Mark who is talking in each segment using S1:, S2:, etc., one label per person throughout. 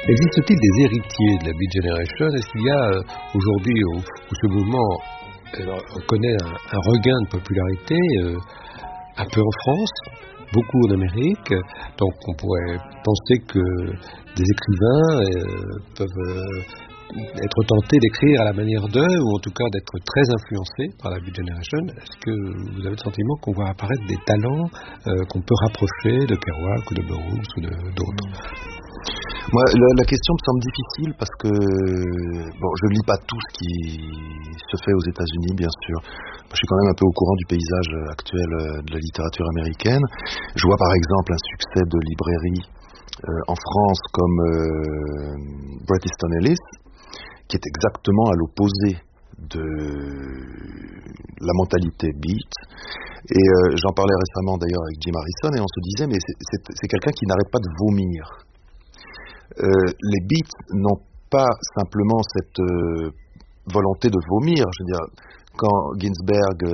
S1: Existe-t-il des héritiers de la Beat Generation? Est-ce qu'il y a aujourd'hui où ce mouvement connaît un regain de popularité, un peu en France, beaucoup en Amérique, donc on pourrait penser que des écrivains peuvent être tentés d'écrire à la manière d'eux, ou en tout cas d'être très influencés par la Beat Generation. Est-ce que vous avez le sentiment qu'on voit apparaître des talents qu'on peut rapprocher de Kerouac ou de Burroughs ou d'autres?
S2: Moi, la question me semble difficile parce que je lis pas tout ce qui se fait aux États-Unis, bien sûr. Je suis quand même un peu au courant du paysage actuel de la littérature américaine. Je vois par exemple un succès de librairie en France comme Bret Easton Ellis, qui est exactement à l'opposé de la mentalité beat. Et j'en parlais récemment d'ailleurs avec Jim Harrison, et on se disait, mais c'est quelqu'un qui n'arrête pas de vomir. Les beats n'ont pas simplement cette volonté de vomir. Je veux dire, quand Ginsberg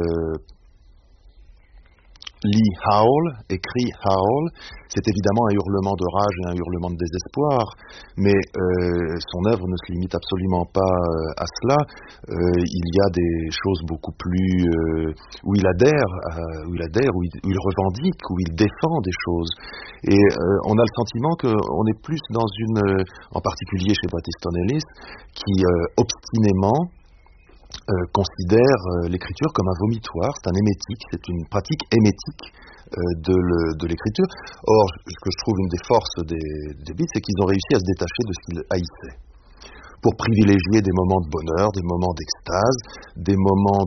S2: lit Howl, écrit Howl, c'est évidemment un hurlement de rage et un hurlement de désespoir, mais son œuvre ne se limite absolument pas à cela. Il y a des choses beaucoup plus où il adhère, où il revendique, où il défend des choses. Et on a le sentiment qu'on est plus dans en particulier chez Bret Easton Ellis, qui obstinément considère l'écriture comme un vomitoire. C'est un émétique, c'est une pratique émétique de l'écriture. Or, ce que je trouve une des forces des beats, c'est qu'ils ont réussi à se détacher de ce qu'ils haïssaient, pour privilégier des moments de bonheur, des moments d'extase, des moments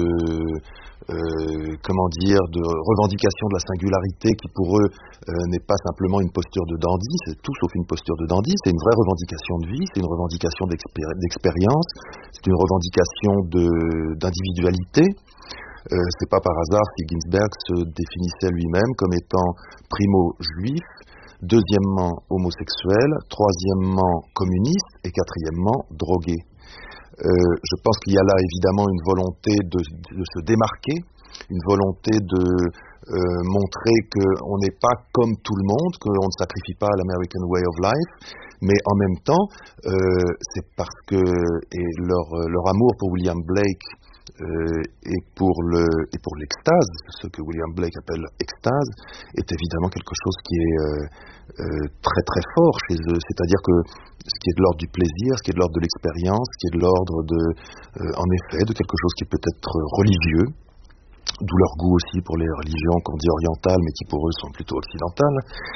S2: de revendication de la singularité qui pour eux n'est pas simplement une posture de dandy, c'est tout sauf une posture de dandy, c'est une vraie revendication de vie, c'est une revendication d'expérience, c'est une revendication d'individualité. C'est pas par hasard si Ginsberg se définissait lui-même comme étant primo juif, deuxièmement homosexuel, troisièmement communiste et quatrièmement drogué. Je pense qu'il y a là évidemment une volonté de se démarquer, une volonté de montrer qu'on n'est pas comme tout le monde, qu'on ne sacrifie pas l'American Way of Life, mais en même temps, c'est parce que leur amour pour William Blake et pour l'extase, ce que William Blake appelle extase, est évidemment quelque chose qui est très très fort chez eux. C'est-à-dire que ce qui est de l'ordre du plaisir, ce qui est de l'ordre de l'expérience, ce qui est de l'ordre en effet, de quelque chose qui peut être religieux, d'où leur goût aussi pour les religions qu'on dit orientales, mais qui pour eux sont plutôt occidentales,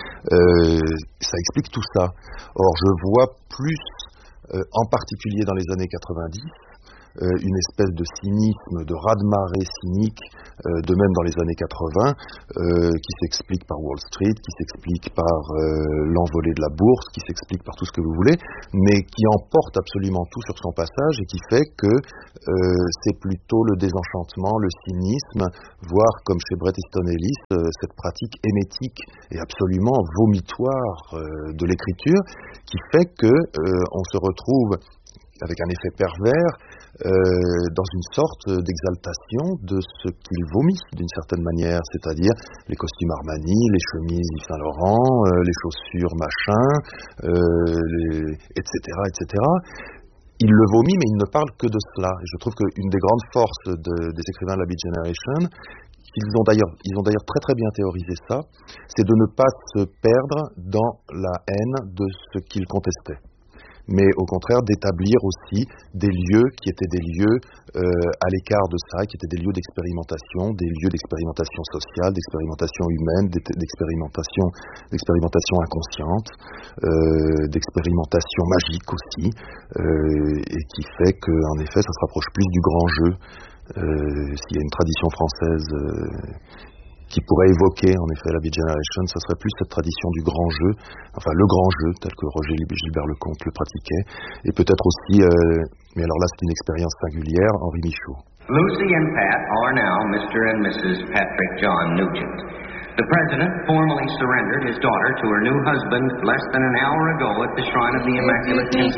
S2: ça explique tout ça. Or, je vois plus, en particulier dans les années 90, une espèce de cynisme, de raz-de-marée cynique, de même dans les années 80, qui s'explique par Wall Street, qui s'explique par l'envolée de la bourse, qui s'explique par tout ce que vous voulez, mais qui emporte absolument tout sur son passage et qui fait que c'est plutôt le désenchantement, le cynisme, voire comme chez Bret Easton Ellis, cette pratique émétique et absolument vomitoire de l'écriture, qui fait que on se retrouve avec un effet pervers, dans une sorte d'exaltation de ce qu'ils vomissent d'une certaine manière, c'est-à-dire les costumes Armani, les chemises Yves Saint Laurent, les chaussures machin, etc., etc. Il le vomit, mais il ne parle que de cela. Et je trouve qu'une des grandes forces des écrivains de la Beat Generation, ils ont d'ailleurs très très bien théorisé ça, c'est de ne pas se perdre dans la haine de ce qu'ils contestaient, mais au contraire d'établir aussi des lieux qui étaient des lieux à l'écart de ça, qui étaient des lieux d'expérimentation sociale, d'expérimentation humaine, d'expérimentation inconsciente, d'expérimentation magique aussi, et qui fait qu'en effet ça se rapproche plus du grand jeu, s'il y a une tradition française qui pourrait évoquer en effet la Beat Generation, ce serait plus cette tradition du grand jeu, enfin le grand jeu tel que Roger Gilbert Lecomte le pratiquait, et peut-être aussi, mais alors là c'est une expérience singulière, Henri Michaud.
S3: Lucy and Pat are now Mr. and Mrs. Patrick John Nugent. The President formally surrendered his daughter to her new husband less than an hour ago at the Shrine of the Immaculate Conception.